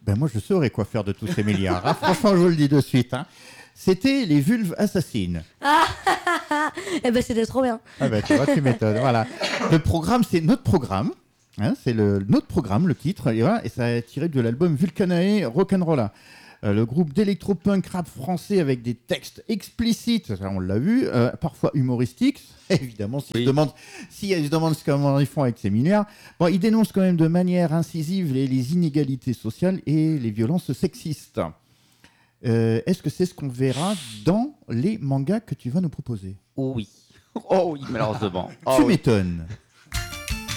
Ben moi, je saurais quoi faire de tous ces milliards. Hein. Franchement, je vous le dis de suite. Hein. C'était les vulves assassines. Eh ben, c'était trop bien. Ah ben, tu vois, tu m'étonnes. Voilà. Le programme, c'est notre programme. Hein, c'est notre programme, le titre. Et, voilà, et ça est tiré de l'album Vulcanae Rock'n'Rolla. Le groupe d'électropunk rap français avec des textes explicites, ça, on l'a vu, parfois humoristiques. Évidemment, si Oui. ils se demandent comment ils font avec ces milliards. Bon, ils dénoncent quand même de manière incisive les inégalités sociales et les violences sexistes. Est-ce que c'est ce qu'on verra dans les mangas que tu vas nous proposer ? Oh oui. Oh oui, malheureusement. Oh Tu oui. m'étonnes.